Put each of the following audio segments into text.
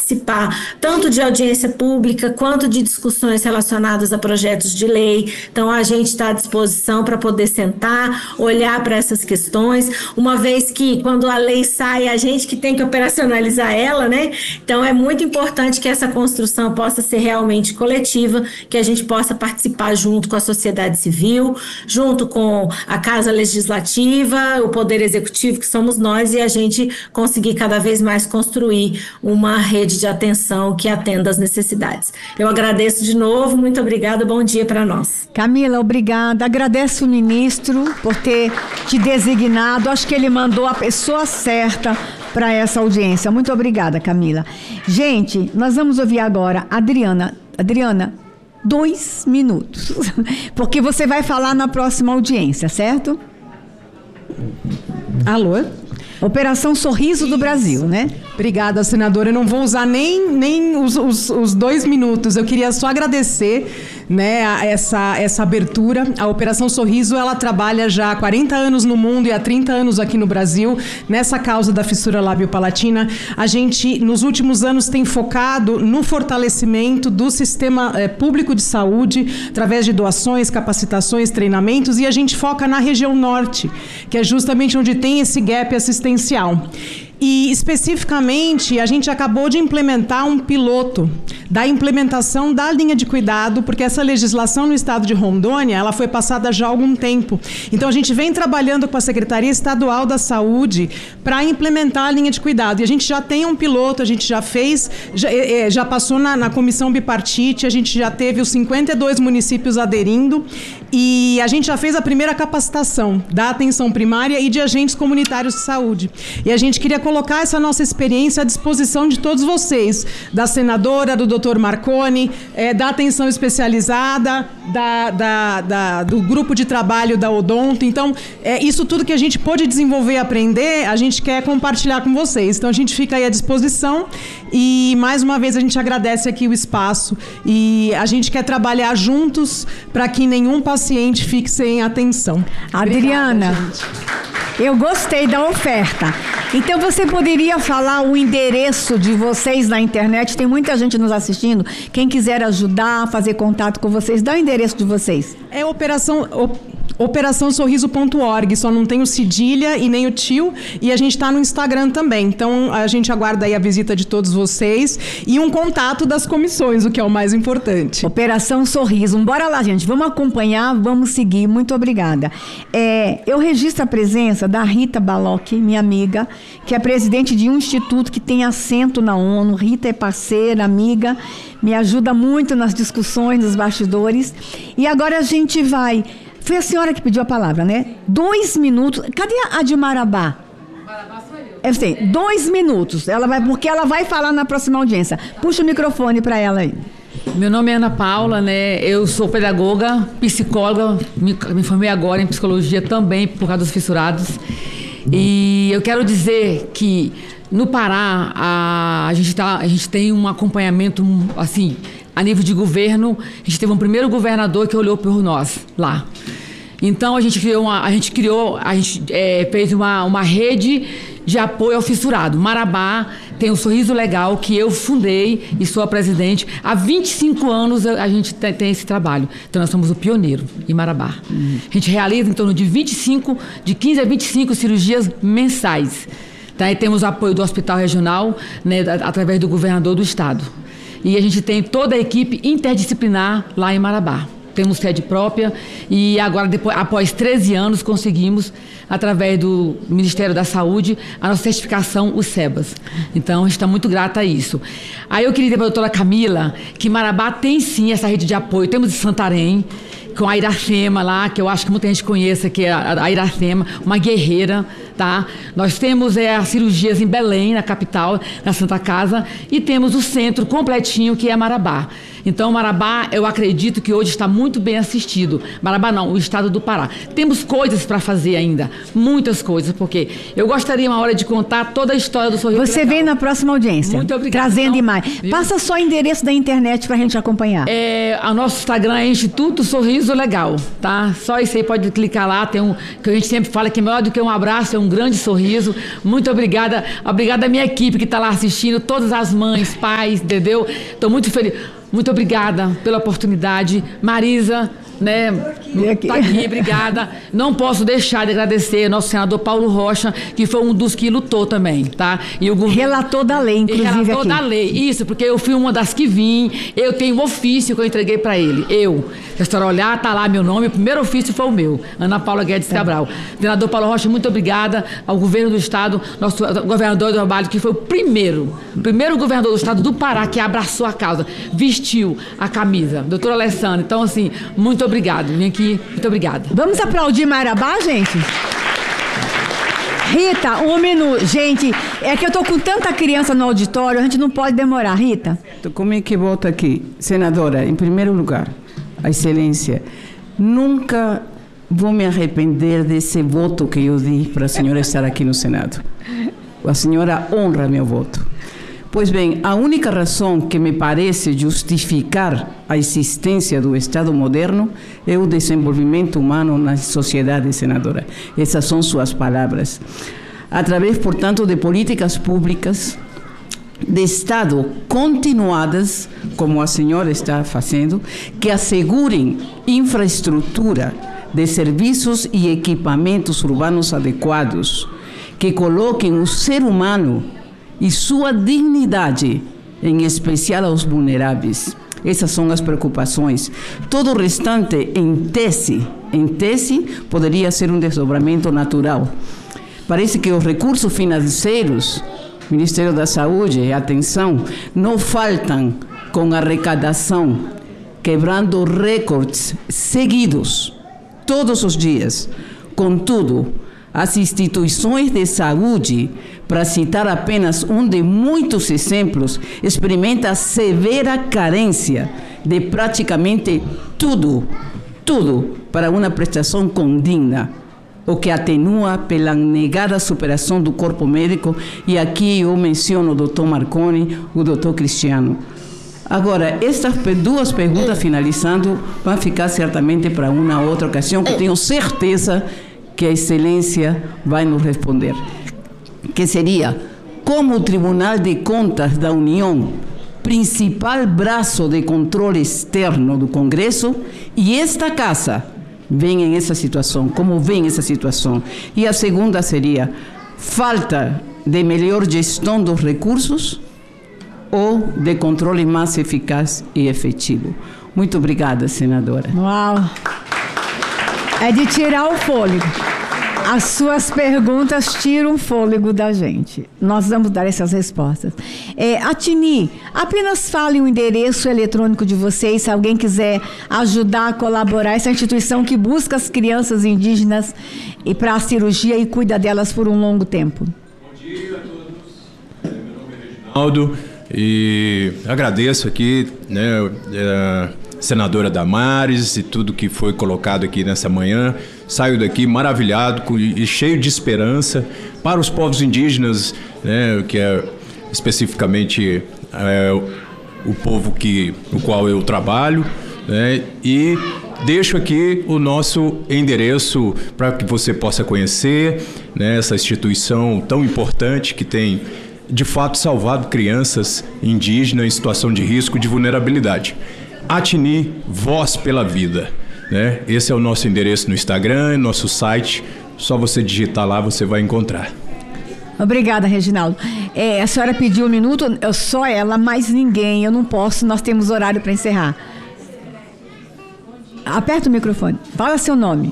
participar tanto de audiência pública quanto de discussões relacionadas a projetos de lei. Então, a gente está à disposição para poder sentar, olhar para essas questões, uma vez que quando a lei sai, a gente que tem que operacionalizar ela, né? Então, é muito importante que essa construção possa ser realmente coletiva, que a gente possa participar junto com a sociedade civil, junto com a Casa Legislativa, o Poder Executivo, que somos nós, e a gente conseguir cada vez mais construir uma rede de atenção que atenda às necessidades. Eu agradeço de novo, muito obrigada, bom dia para nós. Camila, obrigada. Agradeço o ministro por ter te designado. Acho que ele mandou a pessoa certa para essa audiência. Muito obrigada, Camila. Gente, nós vamos ouvir agora a Adriana. Adriana, 2 minutos, porque você vai falar na próxima audiência, certo? Alô? Operação Sorriso do Brasil, né? Obrigada, senadora. Eu não vou usar nem os 2 minutos. Eu queria só agradecer, né, essa abertura. A Operação Sorriso, ela trabalha já há 40 anos no mundo e há 30 anos aqui no Brasil, nessa causa da fissura lábio-palatina. A gente, nos últimos anos, tem focado no fortalecimento do sistema público de saúde, através de doações, capacitações, treinamentos, e a gente foca na região norte, que é justamente onde tem esse gap assistencial. E, especificamente, a gente acabou de implementar um piloto da implementação da linha de cuidado, porque essa legislação no estado de Rondônia, ela foi passada já há algum tempo. Então, a gente vem trabalhando com a Secretaria Estadual da Saúde para implementar a linha de cuidado. E a gente já tem um piloto, a gente já fez, já passou na comissão bipartite, a gente já teve os 52 municípios aderindo e a gente já fez a primeira capacitação da atenção primária e de agentes comunitários de saúde. E a gente queria colocar essa nossa experiência à disposição de todos vocês, da senadora, do Dr. Marconi, da atenção especializada, do grupo de trabalho da Odonto. Então, isso tudo que a gente pôde desenvolver e aprender, a gente quer compartilhar com vocês. Então, a gente fica aí à disposição e, mais uma vez, a gente agradece aqui o espaço e a gente quer trabalhar juntos para que nenhum paciente fique sem atenção. Adriana, eu gostei da oferta. Então, você poderia falar o endereço de vocês na internet? Tem muita gente nos assistindo. Quem quiser ajudar, fazer contato com vocês, dá o endereço de vocês. É operaçãosorriso.org, só não tem o cedilha e nem o tio, e a gente está no Instagram também. Então, a gente aguarda aí a visita de todos vocês e um contato das comissões, o que é o mais importante. Operação Sorriso. Bora lá, gente. Vamos acompanhar, vamos seguir. Muito obrigada. Eu registro a presença da Rita Baloch, minha amiga, que é presidente de um instituto que tem assento na ONU. Rita é parceira, amiga, me ajuda muito nas discussões, nos bastidores. E agora a gente vai... Foi a senhora que pediu a palavra, né? 2 minutos. Cadê a de Marabá? Marabá sou eu. Eu sei, 2 minutos. Porque ela vai falar na próxima audiência. Puxa o microfone para ela aí. Meu nome é Ana Paula, né? Eu sou pedagoga, psicóloga, me formei agora em psicologia também por causa dos fissurados. E eu quero dizer que no Pará a gente tem um acompanhamento assim, a nível de governo. A gente teve um primeiro governador que olhou por nós lá. Então a gente fez uma rede de apoio ao fissurado. Marabá tem o Sorriso Legal, que eu fundei e sou a presidente. Há 25 anos a gente tem esse trabalho. Então nós somos o pioneiro em Marabá. A gente realiza em torno de 15 a 25 cirurgias mensais. Tá? E temos o apoio do Hospital Regional, né, através do governador do estado. E a gente tem toda a equipe interdisciplinar lá em Marabá. Temos sede própria e agora, após 13 anos, conseguimos, através do Ministério da Saúde, a nossa certificação, o SEBAS. Então, a gente está muito grata a isso. Aí eu queria dizer para a doutora Camila que Marabá tem sim essa rede de apoio. Temos em Santarém, com a Iracema lá, que eu acho que muita gente conhece, que é a Iracema, uma guerreira, tá? Nós temos as cirurgias em Belém, na capital, na Santa Casa, e temos o centro completinho, que é Marabá. Então, Marabá, eu acredito que hoje está muito bem assistido. Marabá não, o estado do Pará. Temos coisas para fazer ainda, muitas coisas, porque eu gostaria uma hora de contar toda a história do Sorriso Você Legal. vem na próxima audiência. Muito obrigada. Trazendo então, imagem. Passa só o endereço da internet para a gente acompanhar. O nosso Instagram é Instituto Sorriso Legal, tá? Só isso aí, pode clicar lá. Tem que a gente sempre fala que melhor do que um abraço é um um grande sorriso. Muito obrigada. Obrigada à minha equipe que está lá assistindo, todas as mães, pais, entendeu? Estou muito feliz. Muito obrigada pela oportunidade. Marisa, né? Tá aqui, obrigada. Não posso deixar de agradecer ao nosso senador Paulo Rocha, que foi um dos que lutou também, tá? E o relator da lei, inclusive. Relator da lei, isso, porque eu fui uma das que vim. Eu tenho um ofício que eu entreguei para ele. Se a senhora olhar, tá lá meu nome, o primeiro ofício foi o meu, Ana Paula Guedes Cabral. Senador Paulo Rocha, muito obrigada ao governo do estado, nosso governador do trabalho, que foi o primeiro governador do estado do Pará que abraçou a causa, vestiu a camisa, doutora Alessandra. Então, assim, muito obrigado. Vim aqui, muito obrigada. Vamos aplaudir Marabá, gente? Rita, um minuto. Gente, é que eu tô com tanta criança no auditório, a gente não pode demorar. Rita. Como é que vota aqui? Senadora, em primeiro lugar, a excelência, nunca vou me arrepender desse voto que eu dei para a senhora estar aqui no Senado. A senhora honra meu voto. Pois bem, a única razão que me parece justificar a existência do Estado moderno é o desenvolvimento humano na sociedade, senadora. Essas são suas palavras. Através, portanto, de políticas públicas de Estado continuadas, como a senhora está fazendo, que assegurem infraestrutura de serviços e equipamentos urbanos adequados, que coloquem o ser humano e sua dignidade, em especial aos vulneráveis. Essas são as preocupações. Todo o restante, em tese, poderia ser um desdobramento natural. Parece que os recursos financeiros, Ministério da Saúde, atenção, não faltam com arrecadação, quebrando recordes seguidos, todos os dias. Contudo, as instituições de saúde, para citar apenas um de muitos exemplos, experimentam severa carência de praticamente tudo para uma prestação condigna, o que atenua pela negada superação do corpo médico, e aqui eu menciono o doutor Marconi, o doutor Cristiano. Agora, estas duas perguntas, finalizando, vão ficar certamente para uma outra ocasião, que tenho certeza que a excelência vai nos responder. Que seria, como o Tribunal de Contas da União, principal braço de controle externo do Congresso, e esta Casa vem em essa situação, como vem essa situação. E a segunda seria, falta de melhor gestão dos recursos ou de controle mais eficaz e efetivo. Muito obrigada, senadora. Uau! É de tirar o fôlego. As suas perguntas tiram o fôlego da gente. Nós vamos dar essas respostas. Atini, apenas fale o endereço eletrônico de vocês, se alguém quiser ajudar a colaborar, essa instituição que busca as crianças indígenas e para a cirurgia e cuida delas por um longo tempo. Bom dia a todos. Meu nome é Reginaldo e agradeço aqui, né, senadora Damares e tudo que foi colocado aqui nessa manhã. Saio daqui maravilhado e cheio de esperança para os povos indígenas, né, que é especificamente o povo o qual eu trabalho, né, e deixo aqui o nosso endereço para que você possa conhecer, né, essa instituição tão importante que tem de fato salvado crianças indígenas em situação de risco de vulnerabilidade. Atini, Voz pela Vida, né? Esse é o nosso endereço no Instagram, nosso site. Só você digitar lá, você vai encontrar. Obrigada, Reginaldo. A senhora pediu um minuto, só ela, mais ninguém. Eu não posso, nós temos horário para encerrar. Aperta o microfone. Fala seu nome.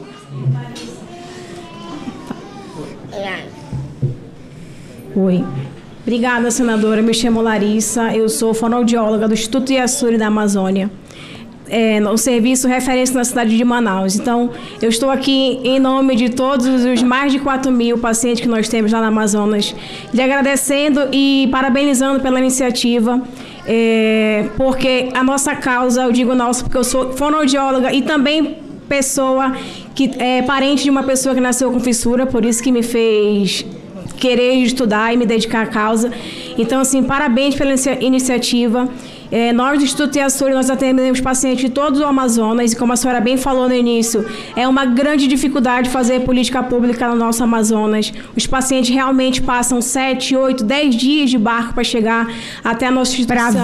Oi. Obrigada, senadora. Me chamo Larissa. Eu sou fonoaudióloga do Instituto Iasuri da Amazônia. O serviço referência na cidade de Manaus. Então, eu estou aqui em nome de todos os mais de 4.000 pacientes que nós temos lá na Amazonas, lhe agradecendo e parabenizando pela iniciativa, porque a nossa causa, eu digo nossa, porque eu sou fonoaudióloga e também pessoa que é parente de uma pessoa que nasceu com fissura, por isso que me fez querer estudar e me dedicar à causa. Então, assim, parabéns pela iniciativa. Nós do Instituto Iasuri, nós atendemos pacientes de todo o Amazonas e, como a senhora bem falou no início, é uma grande dificuldade fazer política pública no nosso Amazonas. Os pacientes realmente passam 7, 8, 10 dias de barco para chegar até a nossa instituição.